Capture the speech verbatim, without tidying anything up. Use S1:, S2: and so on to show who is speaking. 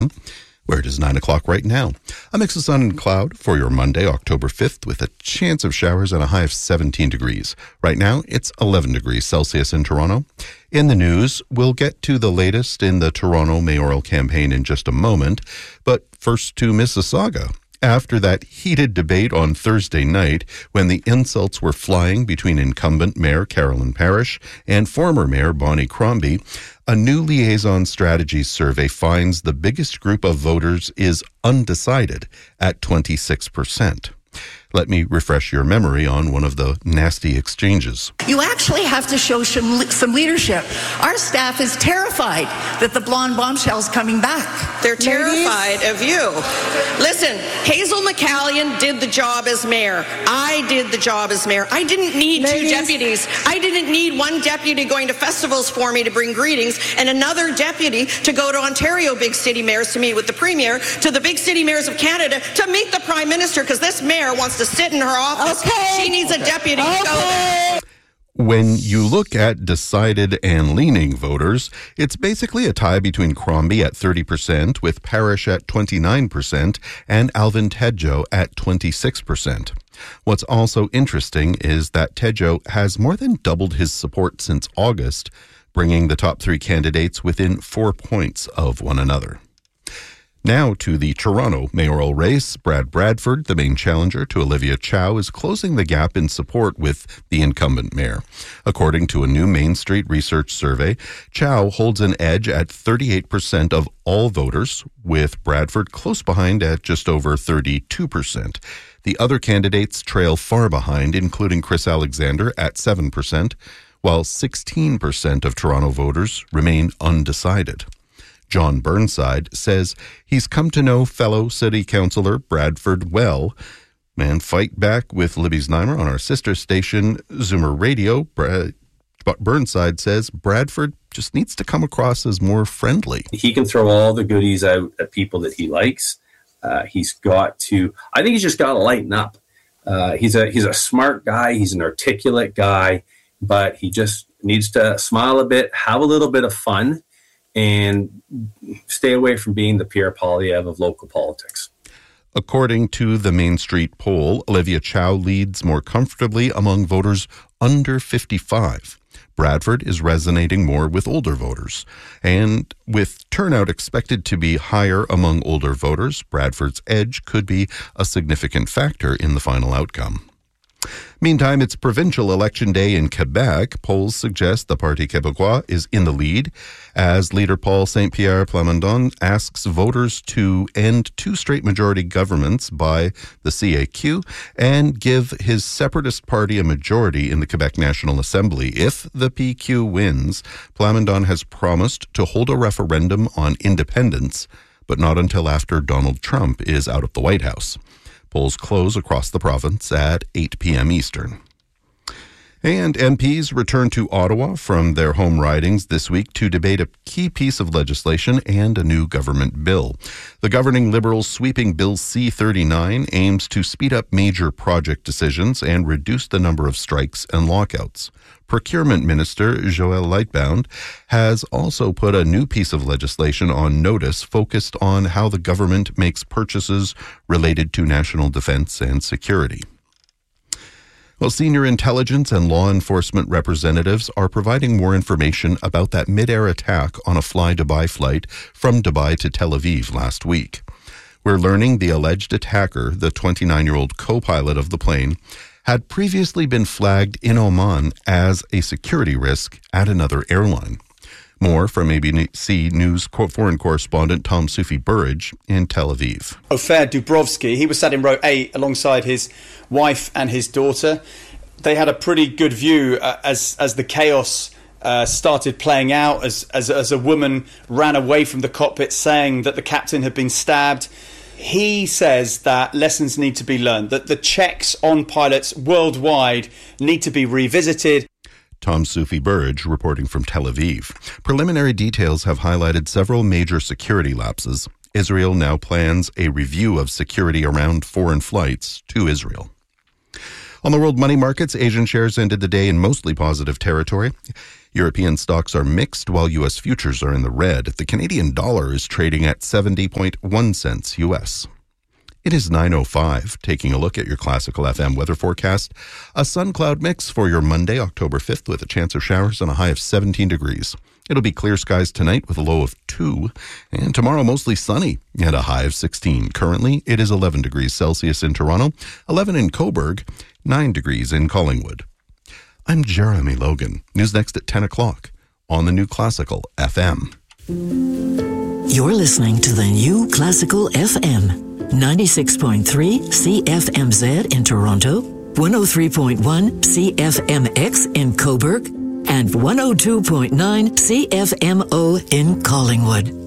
S1: where it is nine o'clock right now. A mix of sun and cloud for your Monday, October fifth, with a chance of showers and a high of seventeen degrees. Right now, it's eleven degrees Celsius in Toronto. In the news, we'll get to the latest in the Toronto mayoral campaign in just a moment, but first to Mississauga. After that heated debate on Thursday night, when the insults were flying between incumbent Mayor Carolyn Parrish and former Mayor Bonnie Crombie, a new liaison strategies survey finds the biggest group of voters is undecided at twenty-six percent. Let me refresh your memory on one of the nasty exchanges.
S2: You actually have to show some, some leadership. Our staff is terrified that the blonde bombshell's coming back.
S3: They're terrified Ladies? of you. Listen, Hazel McCallion did the job as mayor. I did the job as mayor. I didn't need Ladies? two deputies. I didn't need one deputy going to festivals for me to bring greetings and another deputy to go to Ontario big city mayors to meet with the premier, to the big city mayors of Canada to meet the prime minister, because this mayor wants to sit in her office. Okay. She needs a deputy okay. to go there.
S1: When you look at decided and leaning voters, it's basically a tie between Crombie at thirty percent, with Parrish at twenty-nine percent, and Alvin Tedjo at twenty-six percent. What's also interesting is that Tedjo has more than doubled his support since August, bringing the top three candidates within four points of one another. Now to the Toronto mayoral race. Brad Bradford, the main challenger to Olivia Chow, is closing the gap in support with the incumbent mayor. According to a new Main Street research survey, Chow holds an edge at thirty-eight percent of all voters, with Bradford close behind at just over thirty-two percent. The other candidates trail far behind, including Chris Alexander at seven percent, while sixteen percent of Toronto voters remain undecided. John Burnside says he's come to know fellow city councillor Bradford well. And fight back with Libby Znaimer on our sister station, Zoomer Radio. Brad, Burnside says Bradford just needs to come across as more friendly.
S4: He can throw all the goodies out at people that he likes. Uh, he's got to, I think he's just got to lighten up. Uh, he's a he's a smart guy. He's an articulate guy, but he just needs to smile a bit, have a little bit of fun, and stay away from being the Pierre Poilievre of local politics.
S1: According to the Main Street poll, Olivia Chow leads more comfortably among voters under fifty-five. Bradford is resonating more with older voters. And with turnout expected to be higher among older voters, Bradford's edge could be a significant factor in the final outcome. Meantime, it's provincial election day in Quebec. Polls suggest the Parti Québécois is in the lead, as leader Paul Saint-Pierre Plamondon asks voters to end two straight majority governments by the C A Q and give his separatist party a majority in the Quebec National Assembly. If the P Q wins, Plamondon has promised to hold a referendum on independence, but not until after Donald Trump is out of the White House. Polls close across the province at eight p.m. Eastern. And M Ps return to Ottawa from their home ridings this week to debate a key piece of legislation and a new government bill. The governing Liberals' sweeping Bill C thirty-nine aims to speed up major project decisions and reduce the number of strikes and lockouts. Procurement Minister Joël Lightbound has also put a new piece of legislation on notice focused on how the government makes purchases related to national defense and security. Well, senior intelligence and law enforcement representatives are providing more information about that mid-air attack on a Fly Dubai flight from Dubai to Tel Aviv last week. We're learning the alleged attacker, the twenty-nine-year-old co-pilot of the plane, had previously been flagged in Oman as a security risk at another airline. More from A B C News foreign correspondent Tom Sufi Burridge in Tel Aviv.
S5: Ofer Dubrovsky, he was sat in row eight alongside his wife and his daughter. They had a pretty good view uh, as as the chaos uh, started playing out, as, as as a woman ran away from the cockpit saying that the captain had been stabbed. He says that lessons need to be learned, that the checks on pilots worldwide need to be revisited.
S1: Tom Sufi Burridge reporting from Tel Aviv. Preliminary details have highlighted several major security lapses. Israel now plans a review of security around foreign flights to Israel. On the world money markets, Asian shares ended the day in mostly positive territory. European stocks are mixed, while U S futures are in the red. The Canadian dollar is trading at seventy point one cents U S. It is nine oh five. Taking a look at your Classical F M weather forecast. A sun-cloud mix for your Monday, October fifth, with a chance of showers and a high of seventeen degrees. It'll be clear skies tonight with a low of two, and tomorrow mostly sunny at a high of sixteen. Currently, it is eleven degrees Celsius in Toronto, eleven in Cobourg, nine degrees in Collingwood. I'm Jeremy Logan. News next at ten o'clock on the New Classical F M.
S6: You're listening to the New Classical F M, ninety-six point three C F M Z in Toronto, one oh three point one C F M X in Cobourg, and one oh two point nine C F M O in Collingwood.